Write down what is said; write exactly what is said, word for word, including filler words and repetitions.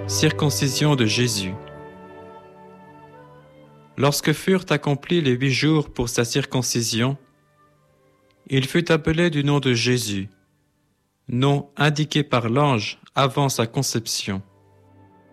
Circoncision de Jésus. Lorsque furent accomplis les huit jours pour sa circoncision, il fut appelé du nom de Jésus, nom indiqué par l'ange avant sa conception.